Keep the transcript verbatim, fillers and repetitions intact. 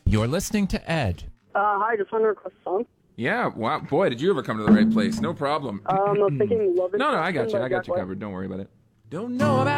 You're listening to Ed. Uh, hi, just want to request a song. Yeah, wow, boy, did you ever come to the right place. No problem. Um, I'm thinking Love It. No, no, I got you. by I got Jack you White. covered. Don't worry about it. Don't know about